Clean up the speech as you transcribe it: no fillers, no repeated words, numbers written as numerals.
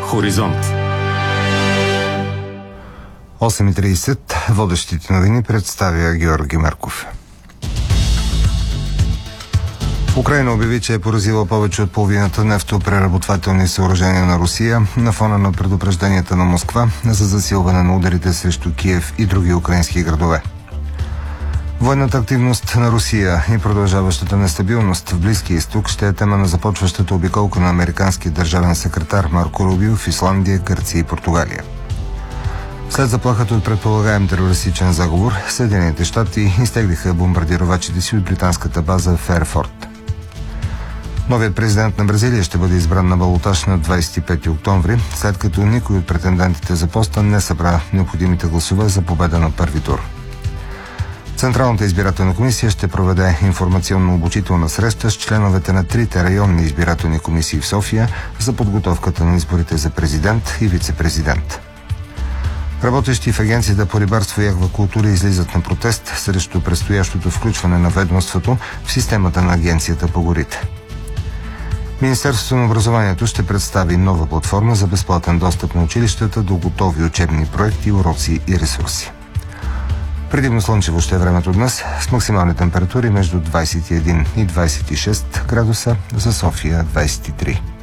Хоризонт. 8:30. Водещите новини представя Георги Марков. Украйна обяви, че е поразила повече от половината нефтопреработвателни съоръжения на Русия на фона на предупрежденията на Москва за засилване на ударите срещу Киев и други украински градове. Военната активност на Русия и продължаващата нестабилност в Близкия изток ще е тема на започващата обиколка на американския държавен секретар Марко Рубио в Исландия, Гърция и Португалия. След заплахата от предполагаем терористичен заговор, Съединените щати изтеглиха бомбардировачите си от британската база в Ерфорт. Новият президент на Бразилия ще бъде избран на балотаж на 25 октомври, след като никой от претендентите за поста не събра необходимите гласове за победа на първи тур. Централната избирателна комисия ще проведе информационно-обучителна среща с членовете на трите районни избирателни комисии в София за подготовката на изборите за президент и вице-президент. Работещи в Агенцията по рибарство и аквакултура излизат на протест срещу предстоящото включване на ведомството в системата на Агенцията по горите. Министерството на образованието ще представи нова платформа за безплатен достъп на училищата до готови учебни проекти, уроци и ресурси. Предимно слънчево ще е времето днес с максимални температури между 21 и 26 градуса, за София 23.